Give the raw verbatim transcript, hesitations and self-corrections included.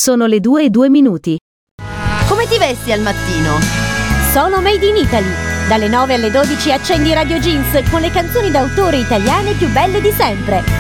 Sono le due e due minuti. Come ti vesti al mattino? Sono Made in Italy. Dalle nove alle dodici accendi Radio Jeans con le canzoni d'autore italiane più belle di sempre.